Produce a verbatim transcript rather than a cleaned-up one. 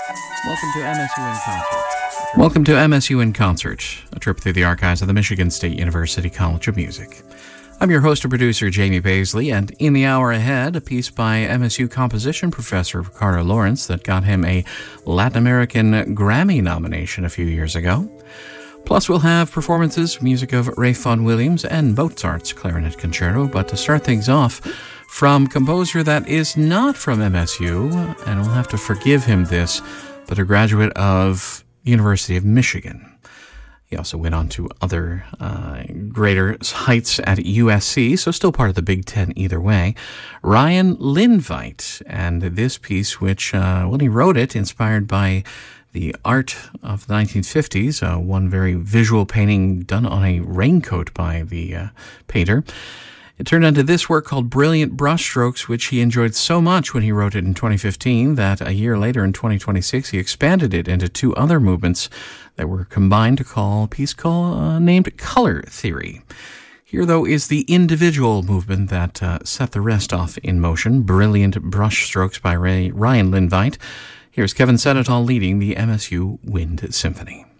Welcome to M S U in Concert. Welcome to M S U in Concert, a trip through the archives of the Michigan State University College of Music. I'm your host and producer, Jamie Baisley, and in the hour ahead, a piece by M S U composition professor Ricardo Lawrence that got him a Latin American Grammy nomination a few years ago. Plus, we'll have performances, music of Ralph Vaughan Williams and Mozart's Clarinet Concerto. But to start things off, from composer that is not from M S U, and we'll have to forgive him this, but a graduate of the University of Michigan. He also went on to other uh, greater heights at U S C, so still part of the Big Ten either way. Ryan Lindveit, and this piece, which, uh, when he wrote it, inspired by the art of the nineteen fifties, uh, one very visual painting done on a raincoat by the uh, painter. It turned into this work called Brilliant Brushstrokes, which he enjoyed so much when he wrote it in twenty fifteen that a year later in twenty twenty-six he expanded it into two other movements that were combined to call a piece called, uh, named Color Theory. Here, though, is the individual movement that uh, set the rest off in motion, Brilliant Brushstrokes by Ray, Ryan Lindveit. Here's Kevin Senatol leading the M S U Wind Symphony.